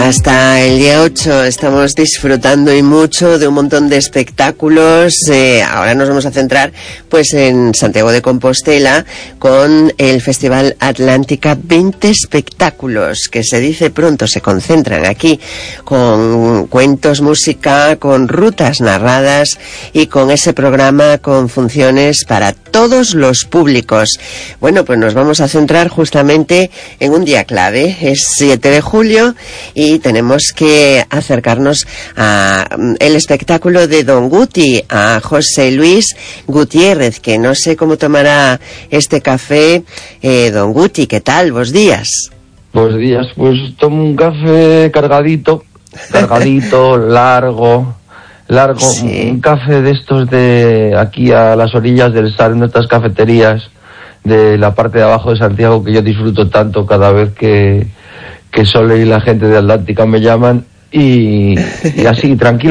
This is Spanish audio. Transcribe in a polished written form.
Hasta el día 8 estamos disfrutando y mucho de un montón de espectáculos. Ahora nos vamos a centrar pues en Santiago de Compostela con el Festival Atlántica. 20 espectáculos que se dice pronto se concentran aquí con cuentos, música, con rutas narradas y con ese programa con funciones para todos los públicos. Bueno, pues nos vamos a centrar justamente en un día clave. Es 7 de julio y tenemos que acercarnos a el espectáculo de Don Guti, a José Luis Gutiérrez, que no sé cómo tomará este café. Don Guti, ¿qué tal? Buenos días. Buenos días, pues tomo un café cargadito, largo, sí. Un café de estos de aquí a las orillas del Sar, en nuestras cafeterías de la parte de abajo de Santiago, que yo disfruto tanto cada vez que Sole y la gente de Atlántica me llaman, y así, tranquilo.